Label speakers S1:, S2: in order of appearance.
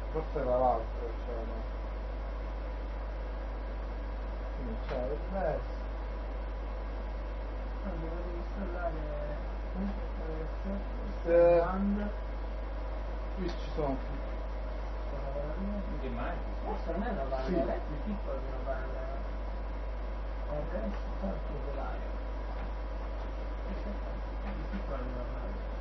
S1: forse era l'altro, cioè no. Quindi c'è il verso.
S2: Devo installare
S1: Qui ci sono
S3: Che mai?
S2: questo non è una banda,
S1: Sì.
S2: è più piccola di una banda. RS tanto popolare. Questo è più piccola di una banda.